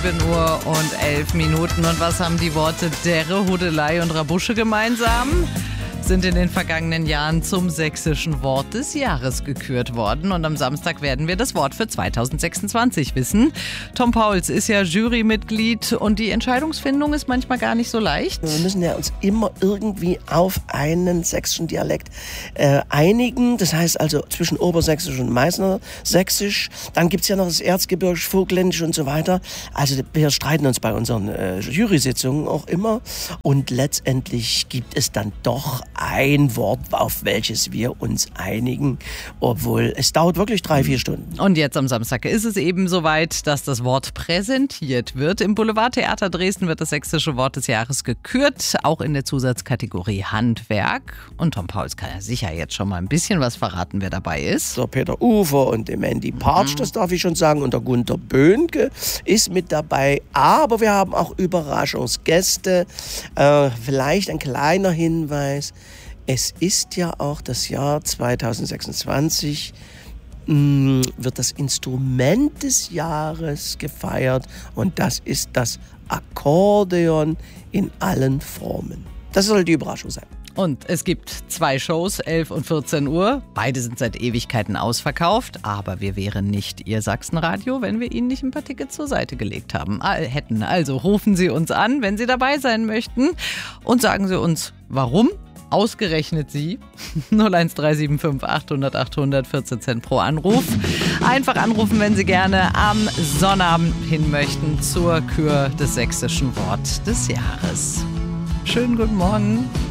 7:11 Und was haben die Worte Derre, Hudelei und Rabusche gemeinsam? Sind in den vergangenen Jahren zum sächsischen Wort des Jahres gekürt worden. Und am Samstag werden wir das Wort für 2026 wissen. Tom Pauls ist ja Jurymitglied und die Entscheidungsfindung ist manchmal gar nicht so leicht. Wir müssen ja uns immer irgendwie auf einen sächsischen Dialekt einigen. Das heißt also zwischen Obersächsisch und Meißnersächsisch. Dann gibt es ja noch das Erzgebirgisch, Vogtländisch und so weiter. Also wir streiten uns bei unseren Jury-Sitzungen auch immer. Und letztendlich gibt es dann doch ein Wort, auf welches wir uns einigen, obwohl es dauert wirklich 3-4 Stunden. Und jetzt am Samstag ist es eben soweit, dass das Wort präsentiert wird. Im Boulevardtheater Dresden wird das sächsische Wort des Jahres gekürt, auch in der Zusatzkategorie Handwerk. Und Tom Pauls kann ja sicher jetzt schon mal ein bisschen was verraten, wer dabei ist. Der Peter Ufer und dem Andy Partsch, das darf ich schon sagen, und der Gunter Böhnke ist mit dabei. Aber wir haben auch Überraschungsgäste. Vielleicht ein kleiner Hinweis. Es ist ja auch das Jahr 2026, wird das Instrument des Jahres gefeiert und das ist das Akkordeon in allen Formen. Das soll die Überraschung sein. Und es gibt 2 Shows, 11 und 14 Uhr. Beide sind seit Ewigkeiten ausverkauft. Aber wir wären nicht Ihr Sachsenradio, wenn wir Ihnen nicht ein paar Tickets zur Seite gelegt hätten. Also rufen Sie uns an, wenn Sie dabei sein möchten. Und sagen Sie uns, warum. Ausgerechnet Sie. 01375 800 800, 14 Cent pro Anruf. Einfach anrufen, wenn Sie gerne am Sonnabend hin möchten zur Kür des sächsischen Wort des Jahres. Schönen guten Morgen.